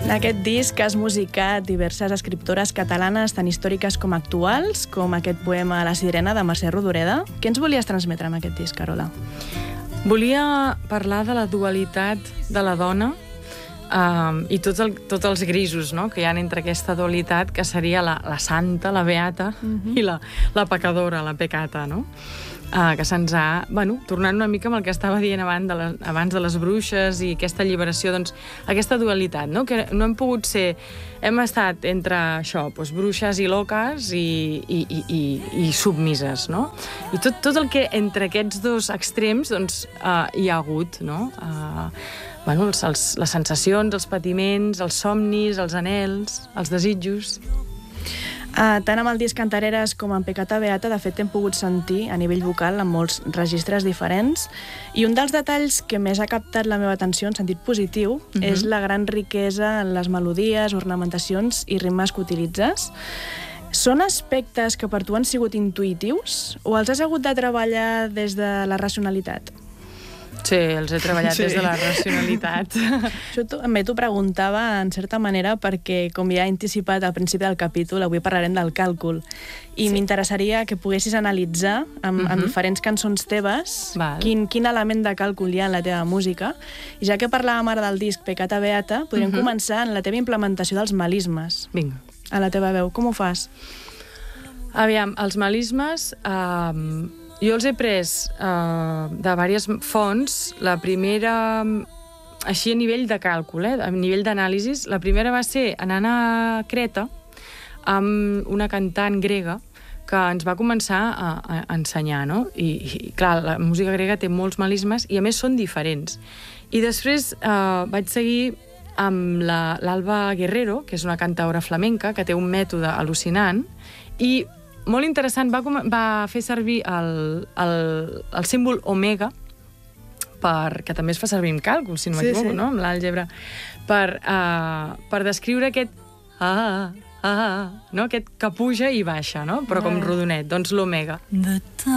En aquest disc has musicat diverses escriptores catalanes tan històriques com actuals, com aquest poema La sirena de Mercè Rodoreda. Què ens volies transmetre amb aquest disc, Carola? Volia parlar de la dualitat de la dona i tots els grisos, no?, que hi ha entre aquesta dualitat, que seria la santa, la beata, i la pecadora, la pecata, no?, que se'ns ha... tornant una mica amb el que estava dient abans de les bruixes i aquesta alliberació, doncs, aquesta dualitat, no?, que no hem pogut ser... Hem estat entre això, doncs, bruixes i loques i submises, no? I tot el que entre aquests dos extrems, doncs, hi ha hagut, no? Les sensacions, els patiments, els somnis, els anhels, els desitjos... Tant amb el disc Cantareres com amb Pecata Beata, de fet, hem pogut sentir a nivell vocal en molts registres diferents, i un dels detalls que més ha captat la meva atenció en sentit positiu és la gran riquesa en les melodies, ornamentacions i ritmes que utilitzes. Són aspectes que per tu han sigut intuïtius o els has hagut de treballar des de la racionalitat? Sí, els he treballat des de la racionalitat. Això també t'ho preguntava, en certa manera, perquè, com ja he anticipat al principi del capítol, avui parlarem del càlcul. I m'interessaria que poguessis analitzar amb diferents cançons teves quin element de càlcul hi ha en la teva música. I ja que parlàvem ara del disc Pecata Beata, podríem començar en la teva implementació dels melismes. Vinga. A la teva veu. Com ho fas? Aviam, els melismes... Jo els he pres de diverses fonts. La primera, així a nivell de càlcul, a nivell d'anàlisis, la primera va ser anant a Creta amb una cantant grega que ens va començar a ensenyar, no? I clar, la música grega té molts melismes i a més són diferents. I després vaig seguir amb l'Alba Guerrero, que és una cantaora flamenca que té un mètode al·lucinant, i molt interessant, va fer servir el símbol omega, que també es fa servir en càlcul, si no m'equivoco, no?, amb l'àlgebra, per descriure aquest no?, aquest que puja i baixa, no?, però com rodonet, doncs l'omega.